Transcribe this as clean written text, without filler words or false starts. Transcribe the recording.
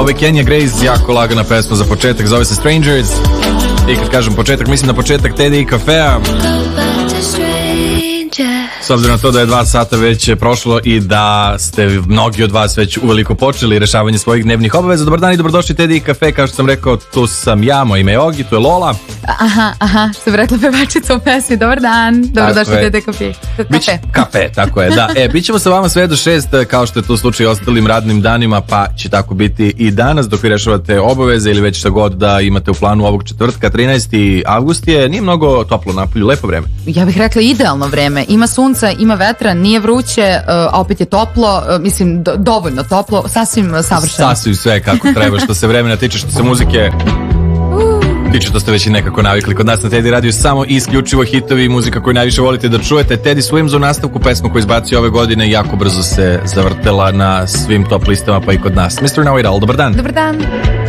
Ovo je Kenya Grace, jako lagana pesma za početak, zove se Strangers. I kad kažem početak, mislim na početak Teddy i kafea. S obzirom na to da je 2 sata već prošlo i da ste mnogi od vas već uveliko počeli rešavanje svojih dnevnih obaveza. Dobar dan i dobrodošli Teddy i kafe, kao što sam rekao, tu sam ja, moje ime je Ogi, tu je Lola. Aha, što bi rekla pevačica u pesmi, dobar dan, dobrodošli Teddy i kafe. Kafe, tako je, da. Bit ćemo sa vama sve do 6, kao što je to slučaj ostalim radnim danima, pa će tako biti i danas dok vi rešavate obaveze ili već šta god da imate u planu ovog četvrtka, 13. avgust je, nije mnogo toplo napolju, lepo vreme. Ja bih rekla idealno vreme, ima sunca, ima vetra, nije vruće, a opet je toplo, mislim dovoljno toplo, sasvim savršeno. Sasvim sve kako treba, što se vremena tiče, što se muzike tiče, to ste već i nekako navikli. Kod nas na Teddy Radio samo i isključivo hitovi i muzika koju najviše volite da čujete. Teddy Swims u nastavku, pesmu koju izbacio ove godine, jako brzo se zavrtela na svim top listama, pa i kod nas. Mr. Know It All, dobar dan. Dobar dan.